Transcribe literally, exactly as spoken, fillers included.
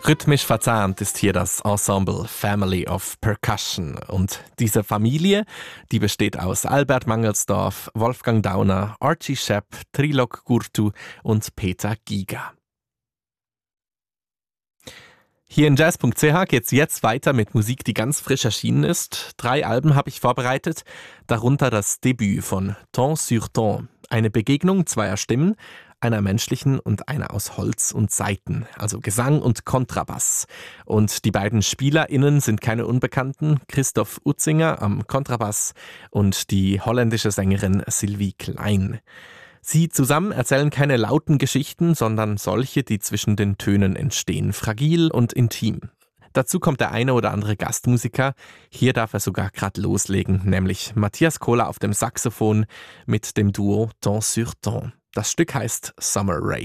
Rhythmisch verzahnt ist hier das Ensemble Family of Percussion. Und diese Familie, die besteht aus Albert Mangelsdorf, Wolfgang Dauner, Archie Shepp, Trilok Gurtu und Peter Giger. Hier in jazz punkt c h geht es jetzt weiter mit Musik, die ganz frisch erschienen ist. Drei Alben habe ich vorbereitet, darunter das Debüt von Ton sur Ton, eine Begegnung zweier Stimmen, einer menschlichen und einer aus Holz und Saiten, also Gesang und Kontrabass. Und die beiden SpielerInnen sind keine Unbekannten, Christoph Utzinger am Kontrabass und die holländische Sängerin Sylvie Klein. Sie zusammen erzählen keine lauten Geschichten, sondern solche, die zwischen den Tönen entstehen, fragil und intim. Dazu kommt der eine oder andere Gastmusiker. Hier darf er sogar gerade loslegen, nämlich Matthias Kohler auf dem Saxophon mit dem Duo Ton sur Ton. Das Stück heißt Summer Rain.